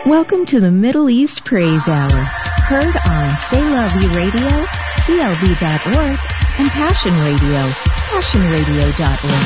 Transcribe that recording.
Welcome to the Middle East Praise Hour, heard on C'est La Vie Radio, CLV.org, and Passion Radio, passionradio.org.